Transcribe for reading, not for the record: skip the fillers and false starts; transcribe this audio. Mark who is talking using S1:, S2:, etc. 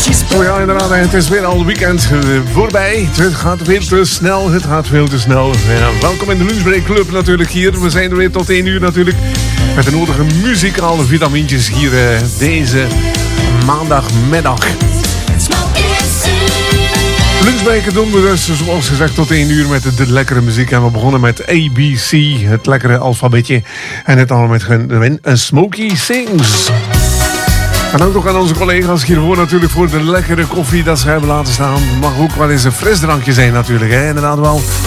S1: Oh ja, inderdaad, het is weer al weekend voorbij. Het gaat veel te snel. Ja, welkom in de Lunchbreak Club natuurlijk hier. We zijn er weer tot 1 uur natuurlijk. Met de nodige muzikale vitamintjes hier deze maandagmiddag. Lunchbreken doen we dus, zoals gezegd, tot 1 uur met de lekkere muziek. En we begonnen met ABC, het lekkere alfabetje. En het allemaal met een Smokey Sings. En ook nog aan onze collega's hiervoor natuurlijk voor de lekkere koffie dat ze hebben laten staan. Mag ook wel eens een frisdrankje zijn natuurlijk, hè? Inderdaad wel.